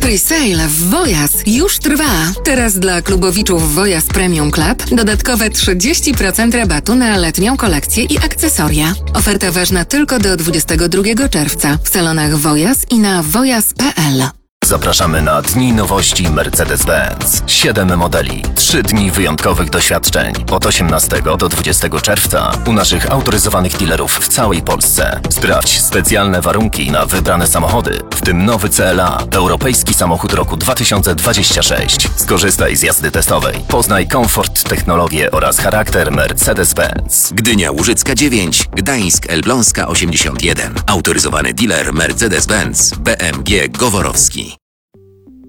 Presale w Wojas już trwa. Teraz dla klubowiczów Wojas Premium Club dodatkowe 30% rabatu na letnią kolekcję i akcesoria. Oferta ważna tylko do 22 czerwca w salonach Wojas i na wojas.pl. Zapraszamy na Dni Nowości Mercedes-Benz. 7 modeli, 3 dni wyjątkowych doświadczeń. Od 18 do 20 czerwca u naszych autoryzowanych dealerów w całej Polsce. Sprawdź specjalne warunki na wybrane samochody, w tym nowy CLA, europejski samochód roku 2026. Skorzystaj z jazdy testowej. Poznaj komfort, technologię oraz charakter Mercedes-Benz. Gdynia Łużycka 9, Gdańsk Elbląska 81. Autoryzowany dealer Mercedes-Benz BMG Goworowski.